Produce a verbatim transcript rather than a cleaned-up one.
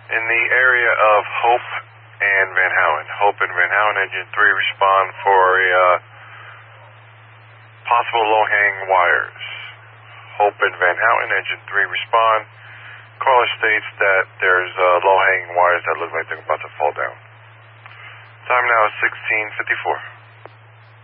In the area of Hope and Van Houten. Hope and Van Houten, engine three, respond for a uh, possible low-hanging wires. Hope and Van Houten, engine three, respond. Caller states that there's uh, low-hanging wires that look like they're about to fall down. Time now is sixteen fifty-four.